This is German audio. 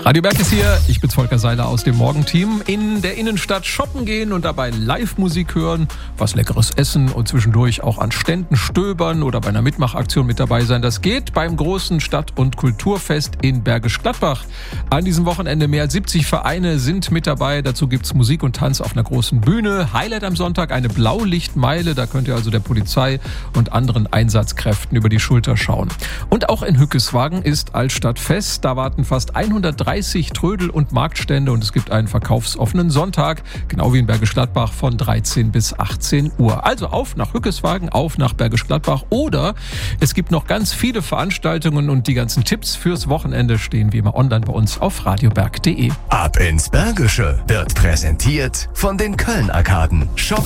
Radio Berg ist hier, ich bin's Volker Seiler aus dem Morgenteam. In der Innenstadt shoppen gehen und dabei Live-Musik hören, was Leckeres essen und zwischendurch auch an Ständen stöbern oder bei einer Mitmachaktion mit dabei sein. Das geht beim großen Stadt- und Kulturfest in Bergisch Gladbach. An diesem Wochenende mehr als 70 Vereine sind mit dabei. Dazu gibt's Musik und Tanz auf einer großen Bühne. Highlight am Sonntag eine Blaulichtmeile. Da könnt ihr also der Polizei und anderen Einsatzkräften über die Schulter schauen. Und auch in Hückeswagen ist Altstadtfest. Da warten fast 130 Trödel- und Marktstände und es gibt einen verkaufsoffenen Sonntag, genau wie in Bergisch Gladbach von 13 bis 18 Uhr. Also auf nach Hückeswagen, auf nach Bergisch Gladbach oder es gibt noch ganz viele Veranstaltungen und die ganzen Tipps fürs Wochenende stehen wie immer online bei uns auf radioberg.de. Ab ins Bergische wird präsentiert von den Köln-Arkaden. Shop